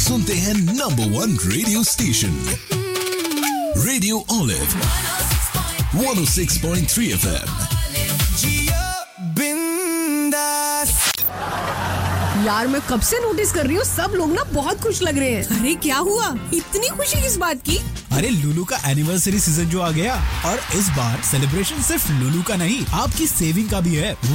सुनते हैं number 1 radio station radio olive 106.3 FM। यार मैं कब से नोटिस कर रही हूँ सब लोग ना बहुत खुश लग रहे हैं। अरे क्या हुआ, इतनी खुशी किस बात की? अरे लुलु का एनिवर्सरी सीजन जो आ गया और इस बार सेलिब्रेशन सिर्फ लुलु का नहीं आपकी सेविंग का भी है।